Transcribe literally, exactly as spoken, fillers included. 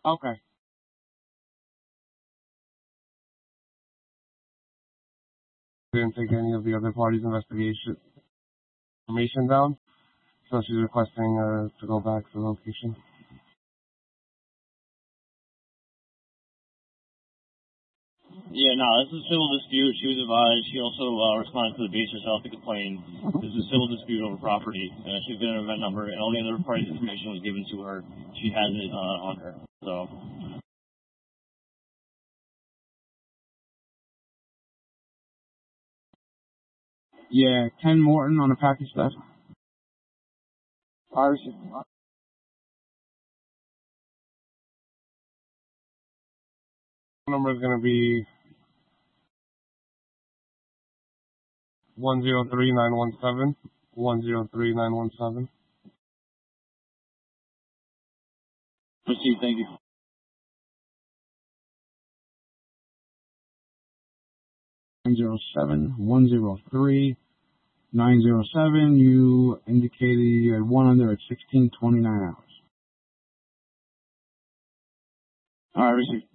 Okay. Didn't take any of the other parties' investigation information down, so she's requesting uh, to go back to the location. Yeah, no, this is a civil dispute. She was advised. She also uh, responded to the base herself to complain. This is a civil dispute over property. Uh, she's given an event number, and all the other parties' information was given to her. She has it uh, on her. So. Yeah, Ken Morton on a package that. Irish. Number is going to be one zero three nine one seven. one zero three nine one seven. Proceed, thank you. one zero seven, one zero three, nine zero seven. You indicated you had one under at sixteen twenty-nine hours. All right, receive.